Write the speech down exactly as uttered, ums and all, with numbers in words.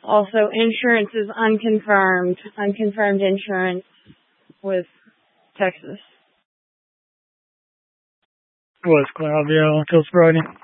Also, insurance is unconfirmed, unconfirmed insurance with Texas. Was Claudio until Friday?